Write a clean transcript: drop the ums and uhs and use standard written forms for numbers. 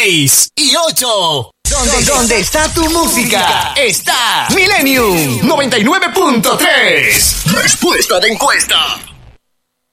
6 y 8. ¿Dónde está tu música? Está Millennium 99.3. Respuesta de encuesta.